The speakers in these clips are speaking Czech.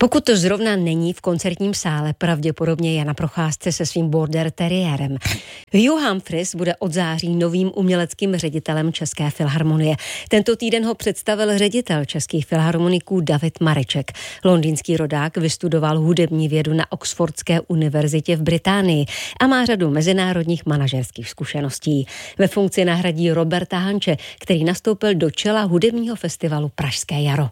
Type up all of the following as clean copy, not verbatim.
Pokud to zrovna není v koncertním sále, pravděpodobně je na procházce se svým border terriérem. Hugh Humphries bude od září novým uměleckým ředitelem České filharmonie. Tento týden ho představil ředitel Českých filharmoniků David Mareček. Londýnský rodák vystudoval hudební vědu na Oxfordské univerzitě v Británii a má řadu mezinárodních manažerských zkušeností. Ve funkci nahradí Roberta Hanče, který nastoupil do čela hudebního festivalu Pražské jaro.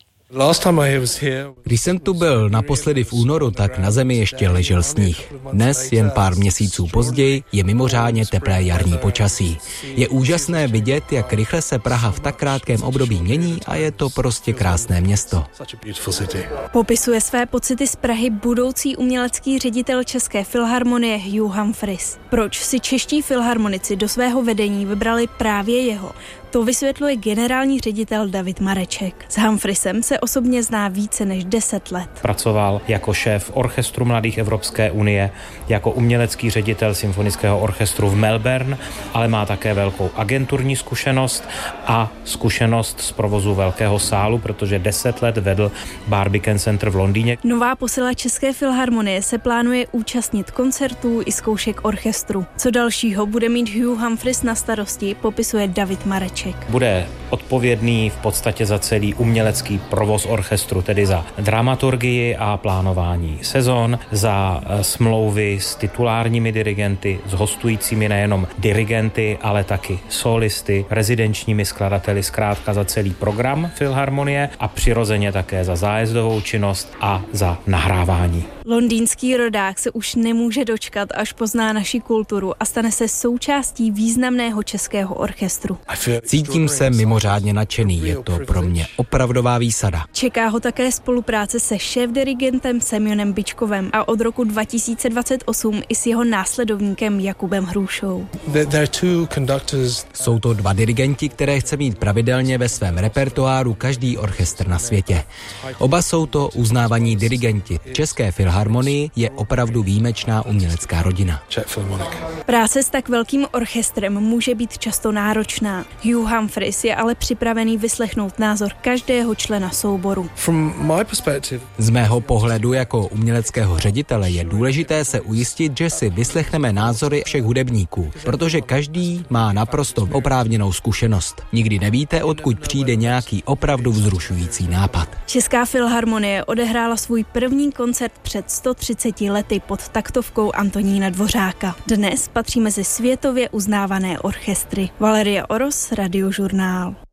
Když jsem tu byl naposledy v únoru, tak na zemi ještě ležel sníh. Dnes, jen pár měsíců později, je mimořádně teplé jarní počasí. Je úžasné vidět, jak rychle se Praha v tak krátkém období mění a je to prostě krásné město. Popisuje své pocity z Prahy budoucí umělecký ředitel České filharmonie Hugh Humphries. Proč si čeští filharmonici do svého vedení vybrali právě jeho? To vysvětluje generální ředitel David Mareček. S Humphriesem se osobně zná více než 10 let. Pracoval jako šéf orchestru Mladých Evropské unie, jako umělecký ředitel symfonického orchestru v Melbourne, ale má také velkou agenturní zkušenost a zkušenost z provozu velkého sálu, protože 10 let vedl Barbican Center v Londýně. Nová posila České filharmonie se plánuje účastnit koncertů i zkoušek orchestru. Co dalšího bude mít Hugh Humphries na starosti, popisuje David Mareček. Bude odpovědný v podstatě za celý umělecký provoz orchestru, tedy za dramaturgii a plánování sezon, za smlouvy s titulárními dirigenty, s hostujícími nejenom dirigenty, ale taky solisty, rezidenčními skladateli, zkrátka za celý program filharmonie a přirozeně také za zájezdovou činnost a za nahrávání. Londýnský rodák se už nemůže dočkat, až pozná naši kulturu a stane se součástí významného českého orchestru. Cítím se mimořádně nadšený, je to pro mě opravdová výsada. Čeká ho také spolupráce se šéfdirigentem Semjonem Bičkovem a od roku 2028 i s jeho následovníkem Jakubem Hrušou. Jsou to dva dirigenti, které chce mít pravidelně ve svém repertoáru každý orchestr na světě. Oba jsou to uznávaní dirigenti. České filharmonii je opravdu výjimečná umělecká rodina. Práce s tak velkým orchestrem může být často náročná. Hugh Humphries je ale připravený vyslechnout názor každého člena souboru. Z mého pohledu jako uměleckého ředitele je důležité se ujistit, že si vyslechneme názory všech hudebníků, protože každý má naprosto oprávněnou zkušenost. Nikdy nevíte, odkud přijde nějaký opravdu vzrušující nápad. Česká filharmonie odehrála svůj první koncert před 130 lety pod taktovkou Antonína Dvořáka. Dnes patří mezi světově uznávané orchestry. Valerie Oros, Radiožurnál.